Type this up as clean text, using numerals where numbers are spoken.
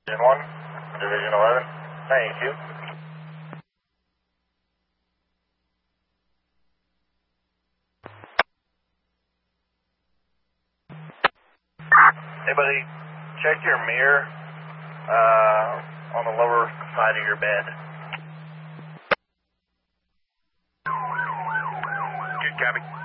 Division 1, Division 11. Thank you. Hey, buddy, check your mirror on the lower side of your bed. Good copy.